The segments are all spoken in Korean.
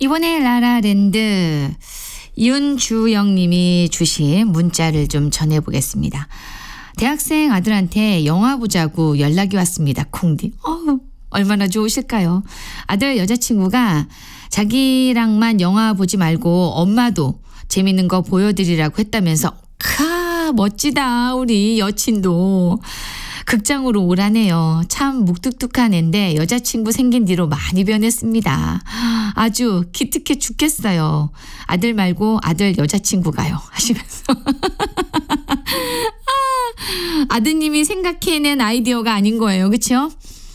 이번에 라라랜드 윤주영 님이 주신 문자를 좀 전해보겠습니다. 대학생 아들한테 영화 보자고 연락이 왔습니다. 콩디. 얼마나 좋으실까요? 아들 여자친구가 자기랑만 영화 보지 말고 엄마도 재밌는 거 보여드리라고 했다면서 멋지다 우리 여친도. 극장으로 오라네요. 참 묵뚝뚝한 앤데 여자친구 생긴 뒤로 많이 변했습니다. 아주 기특해 죽겠어요. 아들 말고 아들 여자친구가요 하시면서 아드님이 생각해낸 아이디어가 아닌 거예요. 그렇죠?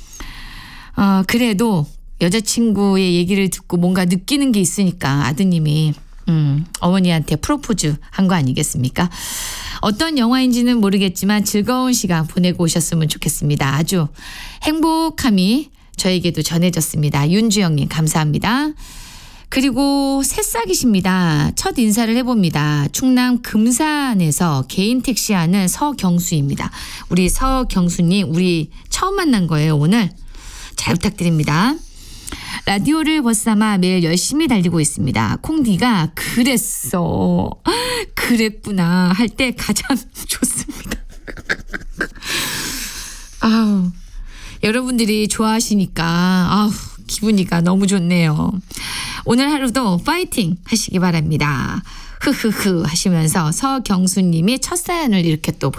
그래도 여자친구의 얘기를 듣고 뭔가 느끼는 게 있으니까 아드님이 어머니한테 프로포즈 한 거 아니겠습니까? 어떤 영화인지는 모르겠지만 즐거운 시간 보내고 오셨으면 좋겠습니다. 아주 행복함이 저에게도 전해졌습니다. 윤주영님 감사합니다. 그리고 새싹이십니다. 첫 인사를 해봅니다. 충남 금산에서 개인 택시하는 서경수입니다. 우리 서경수님 우리 처음 만난 거예요 오늘. 잘 부탁드립니다. 라디오를 벗삼아 매일 열심히 달리고 있습니다. 콩디가 그랬어. 그랬구나 할 때 가장 좋습니다. 여러분들이 좋아하시니까 기분이가 너무 좋네요. 오늘 하루도 파이팅 하시기 바랍니다. 흐흐흐 하시면서 서경수님이 첫 사연을 이렇게 또